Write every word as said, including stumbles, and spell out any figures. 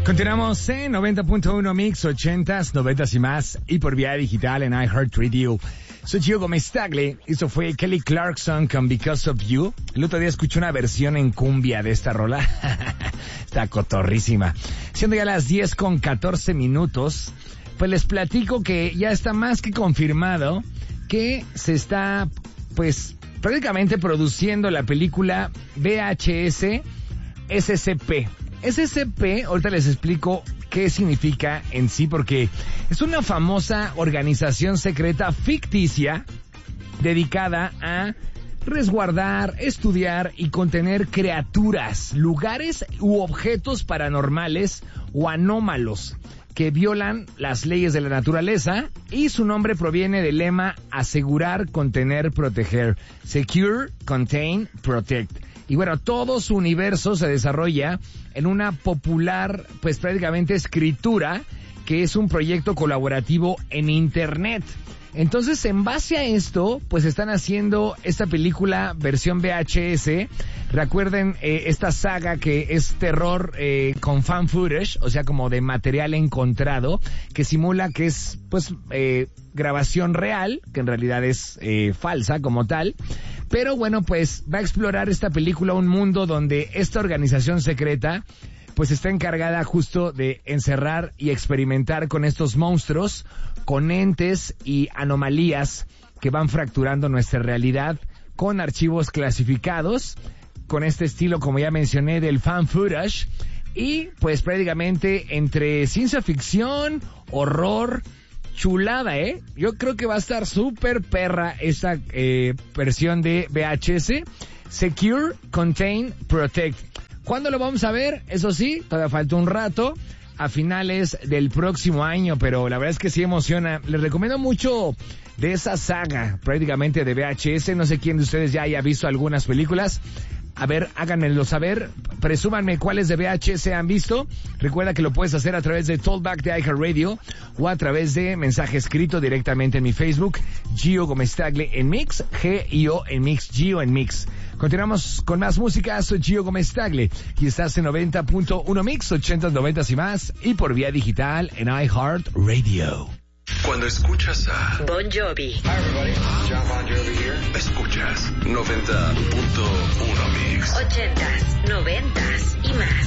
Continuamos en noventa punto uno Mix, ochentas, noventas y más, y por vía digital en iHeartRadio. Soy Gio Gómez Tagle, esto fue Kelly Clarkson con Because of You. El otro día escuché una versión en cumbia de esta rola. Está cotorrísima. Siendo ya las diez con catorce minutos, pues les platico que ya está más que confirmado que se está, pues, prácticamente produciendo la película V H S S C P. S C P, ahorita les explico qué significa en sí, porque es una famosa organización secreta ficticia dedicada a resguardar, estudiar y contener criaturas, lugares u objetos paranormales o anómalos que violan las leyes de la naturaleza, y su nombre proviene del lema asegurar, contener, proteger. Secure, contain, protect. Y bueno, todo su universo se desarrolla en una popular, pues prácticamente escritura, que es un proyecto colaborativo en internet. Entonces, en base a esto, pues están haciendo esta película versión V H S. Recuerden eh, esta saga que es terror eh, con fan footage, o sea, como de material encontrado, que simula que es, pues, eh, grabación real, que en realidad es eh, falsa como tal. Pero bueno, pues va a explorar esta película un mundo donde esta organización secreta pues está encargada justo de encerrar y experimentar con estos monstruos, con entes y anomalías que van fracturando nuestra realidad con archivos clasificados, con este estilo, como ya mencioné, del fan footage, y pues prácticamente entre ciencia ficción, horror, chulada, ¿eh? Yo creo que va a estar súper perra esta eh, versión de V H S. Secure, Contain, Protect. ¿Cuándo lo vamos a ver? Eso sí, todavía falta un rato, a finales del próximo año, pero la verdad es que sí emociona. Les recomiendo mucho de esa saga, prácticamente de V H S. No sé quién de ustedes ya haya visto algunas películas. A ver, háganmelo saber, presúmanme cuáles de V H S han visto. Recuerda que lo puedes hacer a través de Talkback de iHeartRadio o a través de mensaje escrito directamente en mi Facebook, Gio Gómez Tagle en Mix, G I O en Mix, Gio en Mix. Continuamos con más música, soy Gio Gómez Tagle y estás en noventa punto uno Mix, ochentas, noventas y más, y por vía digital en iHeartRadio. Cuando escuchas a Bon Jovi. Hi everybody, John Bon Jovi here. Escuchas noventa punto uno Mix. Ochentas, noventas y más.